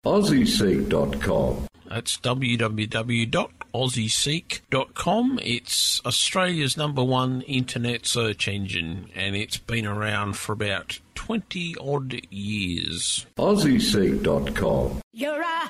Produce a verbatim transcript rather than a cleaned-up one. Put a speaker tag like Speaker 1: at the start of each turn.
Speaker 1: Aussie Seek dot com.
Speaker 2: That's w w w dot aussie seek dot com. It's Australia's number one internet search engine, and it's been around for about twenty odd years.
Speaker 1: Aussie Seek dot com.
Speaker 3: You're a